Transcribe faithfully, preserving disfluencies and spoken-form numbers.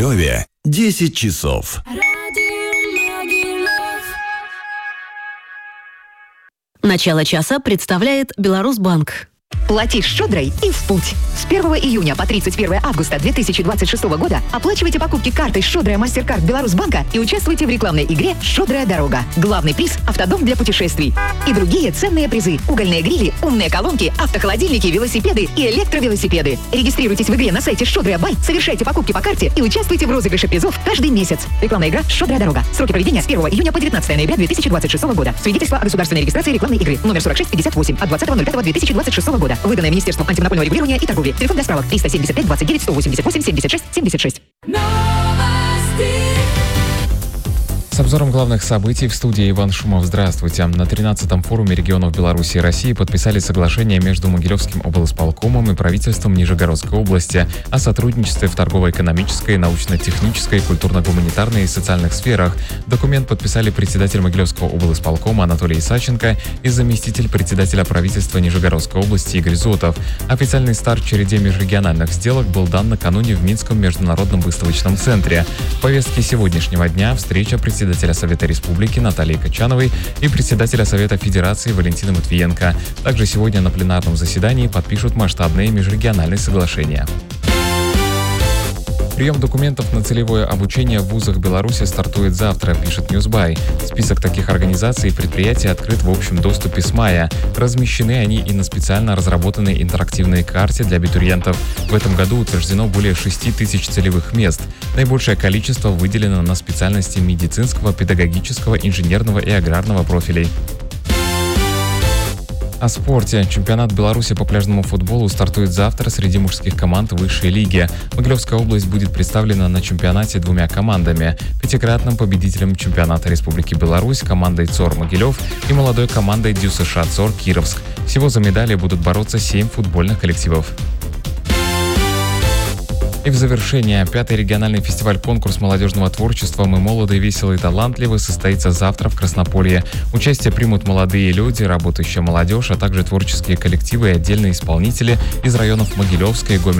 Могилеве десять часов. Начало часа представляет Беларусьбанк. Плати щедрой и в путь. С первого июня по тридцать первое августа две тысячи двадцать шестого года оплачивайте покупки картой «Щедрая Мастеркард Беларусьбанка» и участвуйте в рекламной игре «Щедрая дорога». Главный приз – автодом для путешествий. И другие ценные призы – угольные грили, умные колонки, автохолодильники, велосипеды и электровелосипеды. Регистрируйтесь в игре на сайте «Щедрая Бай», совершайте покупки по карте и участвуйте в розыгрыше призов каждый месяц. Рекламная игра «Щедрая дорога». Сроки проведения с первого июня по девятнадцатое ноября две тысячи двадцать шестого года. Свидетельство о государственной регистрации рекламной игры. Номер сорок шесть пятьдесят восемь от двадцатого ноль пятого две тысячи двадцать шестого года. Выданное Министерством антимонопольного регулирования и торговли. Телефон для справок триста семьдесят пять двадцать девять сто восемьдесят восемь семьдесят шесть семьдесят шесть. С обзором главных событий в студии Иван Шумов. Здравствуйте. На тринадцатом форуме регионов Беларуси и России подписали соглашение между Могилевским облсполкомом и правительством Нижегородской области о сотрудничестве в торгово-экономической, научно-технической, культурно-гуманитарной и социальных сферах. Документ подписали председатель Могилевского облсполкома Анатолий Исаченко и заместитель председателя правительства Нижегородской области Игорь Зотов. Официальный старт в череде межрегиональных сделок был дан накануне в Минском международном выставочном центре. В повестке сегодняшнего дня встреча председателя председателя Совета Республики Натальи Качановой и председателя Совета Федерации Валентины Матвиенко. Также сегодня на пленарном заседании подпишут масштабные межрегиональные соглашения. Прием документов на целевое обучение в вузах Беларуси стартует завтра, пишет Newsby. Список таких организаций и предприятий открыт в общем доступе с мая. Размещены они и на специально разработанной интерактивной карте для абитуриентов. В этом году утверждено более шести тысяч целевых мест. Наибольшее количество выделено на специальности медицинского, педагогического, инженерного и аграрного профилей. О спорте. Чемпионат Беларуси по пляжному футболу стартует завтра среди мужских команд высшей лиги. Могилевская область будет представлена на чемпионате двумя командами. Пятикратным победителем чемпионата Республики Беларусь командой ЦОР Могилев и молодой командой ДЮСШ ЦОР Кировск. Всего за медали будут бороться семь футбольных коллективов. И в завершение, пятый региональный фестиваль-конкурс молодежного творчества «Мы молоды, веселы и талантливы» состоится завтра в Краснополье. Участие примут молодые люди, работающая молодежь, а также творческие коллективы и отдельные исполнители из районов Могилевской, Гомельской,